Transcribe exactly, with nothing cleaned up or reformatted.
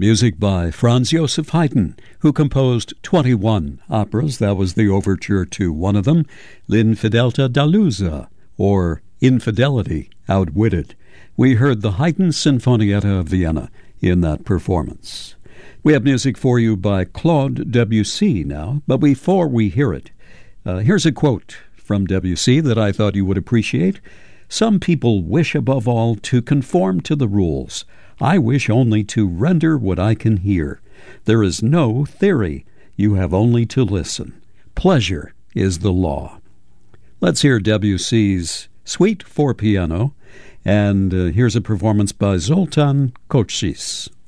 Music by Franz Joseph Haydn, who composed twenty-one operas. That was the overture to one of them, L'Infideltà Delusa, or Infidelity Outwitted. We heard the Haydn Sinfonietta of Vienna in that performance. We have music for you by Claude Debussy now, but before we hear it, uh, here's a quote from Debussy that I thought you would appreciate. "Some people wish above all to conform to the rules. I wish only to render what I can hear. There is no theory. You have only to listen. Pleasure is the law." Let's hear Debussy's Suite for Piano, and uh, here's a performance by Zoltan Kocsis.